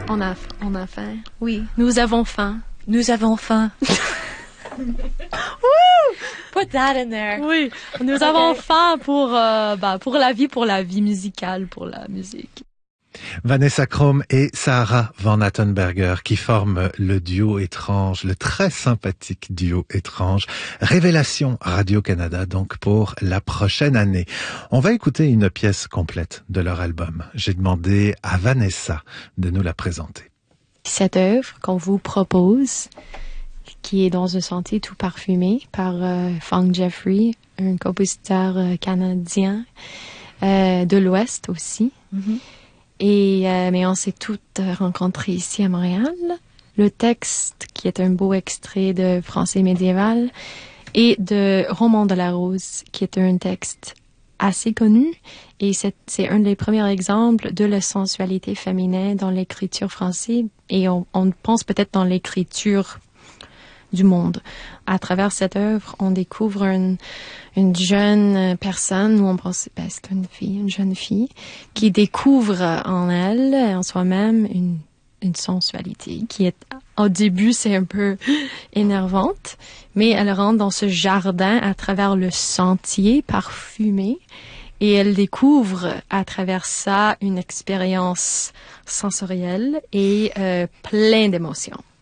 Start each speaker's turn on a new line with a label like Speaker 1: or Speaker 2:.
Speaker 1: On a faim. Oui, nous avons faim.
Speaker 2: Nous avons faim. Put that in there.
Speaker 1: Oui, nous avons faim pour la vie musicale, pour la musique.
Speaker 3: Vanessa Krohm et Sarah Van Attenberger qui forment le duo étrange, le très sympathique duo étrange, Révélation Radio-Canada donc pour la prochaine année. On va écouter une pièce complète de leur album. J'ai demandé à Vanessa de nous la présenter.
Speaker 1: Cette œuvre qu'on vous propose, qui est dans un sentier tout parfumé par Fong Jeffrey, un compositeur canadien de l'Ouest aussi. Mm-hmm. Mais on s'est toutes rencontrées ici à Montréal. Le texte, qui est un beau extrait de français médiéval, et de Roman de la Rose, qui est un texte assez connu. Et c'est un des premiers exemples de la sensualité féminine dans l'écriture française. Et on pense peut-être dans l'écriture du monde. À travers cette œuvre, on découvre une jeune personne, où on pense, c'est une jeune fille, qui découvre en elle, en soi-même, une sensualité qui est, au début, c'est un peu énervante, mais elle rentre dans ce jardin à travers le sentier parfumé et elle découvre à travers ça une expérience sensorielle et pleine d'émotions.